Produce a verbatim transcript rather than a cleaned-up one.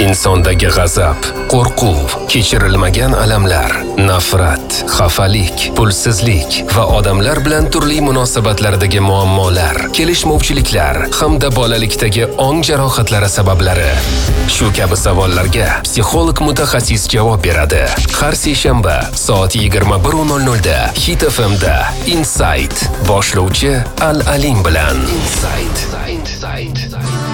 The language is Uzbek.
insondagi g'azab, qo'rquv, kechirilmagan alamlar, nafrat, xafalik, pulsizlik va odamlar bilan turli munosabatlardagi muammolar, kelishmovchiliklar hamda bolalikdagi ong jarohatlari sabablari. Shu kabi savollarga psixolog mutaxassis javob beradi. Har seshanba soat yigirma bir nol nol da Hit F M da Insight boshlovchi Al Alim bilan. Insight. Insight.